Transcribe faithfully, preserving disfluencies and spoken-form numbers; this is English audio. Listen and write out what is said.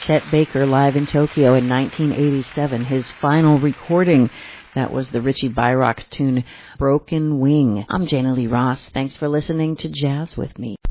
Chet Baker live in Tokyo in nineteen eighty-seven, his final recording. That was the Richie Byrock tune, Broken Wing. I'm Jana Lee Ross. Thanks for listening to Jazz with Me.